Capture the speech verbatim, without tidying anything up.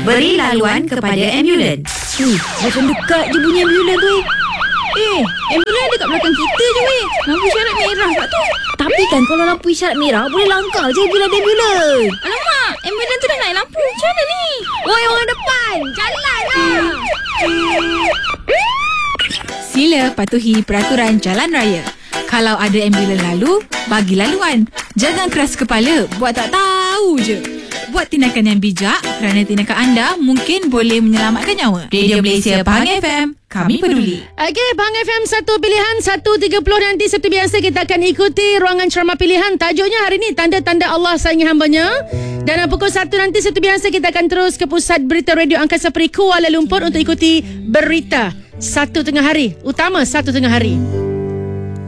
beri laluan kepada ambulans. Hmm, macam dekat je bunyi ambulans tu. Eh, ambulans dekat belakang kita je weh. Lampu isyarat merah kat tu. Tapi kan kalau lampu isyarat merah boleh langkah je bila ada ambulans. Alamak, ambulans tu dah naik lampu. Macam mana ni? Oi, orang depan, jalan lah. Sila patuhi peraturan jalan raya. Kalau ada ambulans lalu, bagi laluan. Jangan keras kepala, buat tak tahu je. Buat tindakan yang bijak kerana tindakan anda mungkin boleh menyelamatkan nyawa. Radio Malaysia Pahang F M, kami peduli. Okey, Pahang F M satu pilihan satu tiga puluh nanti seperti biasa kita akan ikuti ruangan ceramah pilihan. Tajuknya hari ni tanda-tanda Allah sayangi hambanya. Dan pukul satu nanti seperti biasa kita akan terus ke pusat berita radio Angkasa Peri Kuala Lumpur untuk ikuti berita satu tengah hari, utama satu tengah hari.